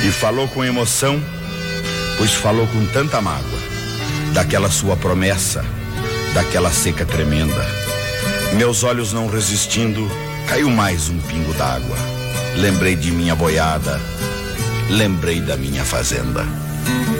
E falou com emoção, pois falou com tanta mágoa, daquela sua promessa, daquela seca tremenda. Meus olhos não resistindo, caiu mais um pingo d'água. Lembrei de minha boiada, lembrei da minha fazenda.